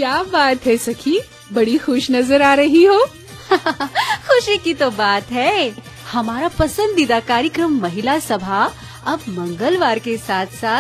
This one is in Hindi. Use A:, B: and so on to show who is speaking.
A: क्या बात है सखी, बड़ी खुश नजर आ रही हो।
B: खुशी की तो बात है, हमारा पसंदीदा कार्यक्रम महिला सभा अब मंगलवार के साथ साथ